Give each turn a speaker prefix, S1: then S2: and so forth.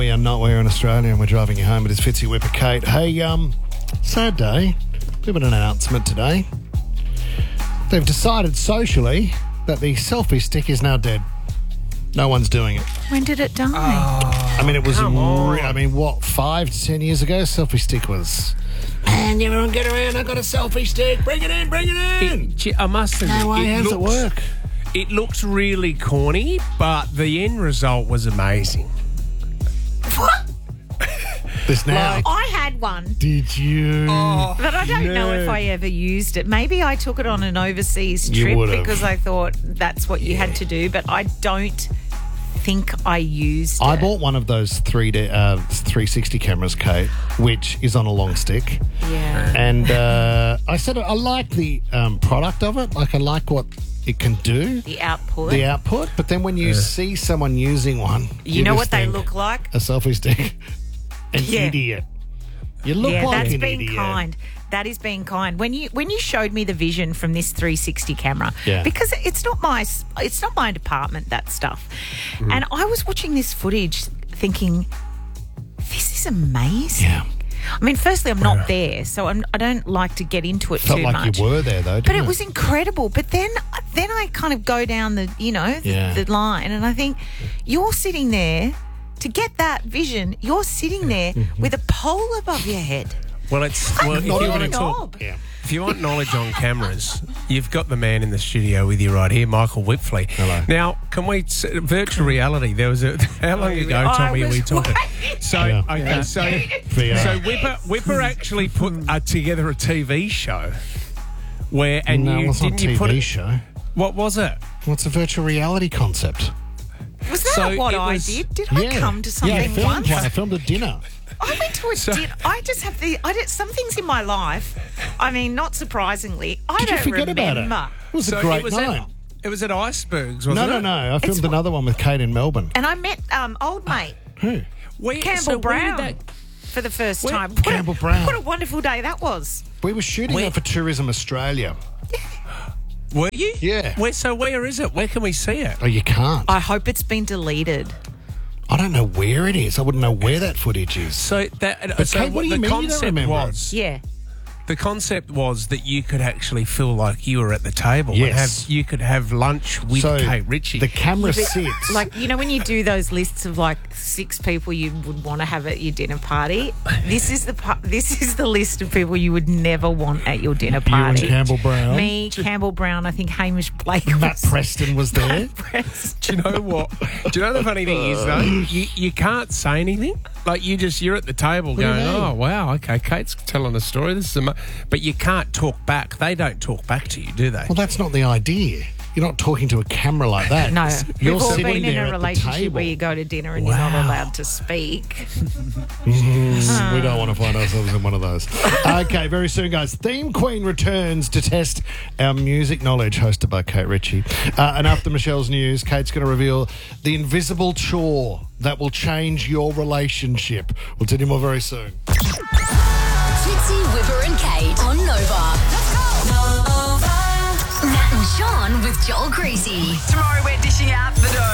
S1: a night where you're in Australia and we're driving you home. It is Fitzy, Whipper, Kate. Hey, sad day. Bit of an announcement today. They've decided socially that the selfie stick is now dead. No one's doing it.
S2: When did it die?
S1: I mean, it was, 5 to 10 years ago, selfie stick was... And everyone get around, I got a selfie stick. Bring it in.
S3: I must admit,
S1: No way, how's it work?
S3: It looks really corny, but the end result was amazing.
S2: What?
S1: This now.
S2: I had one.
S1: Did you?
S2: But I don't know if I ever used it. Maybe I took it on an overseas trip because I thought that's what you had to do, but I don't think I used it.
S1: I bought one of those 360 cameras, Kate, which is on a long stick.
S2: Yeah.
S1: And I said I like the product of it. Like, I like what it can do.
S2: The output.
S1: But then when you see someone using one...
S2: You know what they look like?
S1: A selfie stick. An idiot. You look like
S2: that's
S1: an
S2: being
S1: idiot.
S2: kind. That is being kind. When you showed me the vision from this 360 camera, because it's not my department, that stuff. And I was watching this footage thinking, this is amazing.
S1: Yeah.
S2: I mean, firstly, I'm not there, so I don't like to get into it too much.
S1: Felt like you were there, though, didn't
S2: But it was incredible. But then I kind of go down the line, and I think you're sitting there to get that vision. You're sitting there with a pole above your head.
S3: Well, if you want knowledge on cameras, you've got the man in the studio with you right here, Michael Whipfley.
S1: Hello.
S3: Now, can we virtual reality? There was how long ago, Tommy, are we talking? So Whipper actually put together a TV show where
S1: it's not a TV show.
S3: What was it?
S1: What's a virtual reality concept?
S2: Was that what I did? Did I come to something once?
S1: I filmed a dinner.
S2: I went to a dinner. I just have some things in my life. I mean, not surprisingly, I don't remember.
S1: About it? It was a great night.
S3: It was at Icebergs, wasn't it?
S1: No. I filmed another one with Kate in Melbourne.
S2: And I met old mate.
S1: Who?
S2: Campbell Brown. For the first time.
S1: Campbell Brown.
S2: What a wonderful day that was.
S1: We were shooting that for Tourism Australia.
S3: Were you?
S1: Yeah.
S3: Where is it? Where can we see it?
S1: Oh, you can't.
S2: I hope it's been deleted.
S1: I don't know where it is. I wouldn't know where that footage is.
S3: So
S1: Kate, what do you mean you don't remember?
S3: The concept was that you could actually feel like you were at the table.
S1: Yes.
S3: And you could have lunch with Kate Ritchie.
S1: The camera sits.
S2: Like, you know, when you do those lists of like 6 people you would want to have at your dinner party, this is the list of people you would never want at your dinner party.
S1: You and Campbell Brown.
S2: Me, Campbell Brown, I think Hamish Blake.
S1: Matt Preston was there.
S3: Do you know what? Do you know the funny thing is, though? You can't say anything. Like, you're at the table going, oh, wow, okay, Kate's telling a story. This is but you can't talk back. They don't talk back to you, do they?
S1: Well, that's not the idea. You're not talking to a camera like that.
S2: No.
S1: You're
S2: We've all
S1: sitting
S2: been in
S1: there
S2: a
S1: at the
S2: relationship
S1: table.
S2: where you go to dinner and you're not allowed to speak.
S1: We don't want to find ourselves in one of those. Okay, very soon, guys. Theme Queen returns to test our music knowledge, hosted by Kate Ritchie. And after Michelle's news, Kate's going to reveal the invisible chore that will change your relationship. We'll tell you more very soon.
S4: Fitzy, Whipper and Kate on Nova. Let's go! Nova. Matt and Sean with Joel Creasy.
S5: Tomorrow we're dishing out the dough.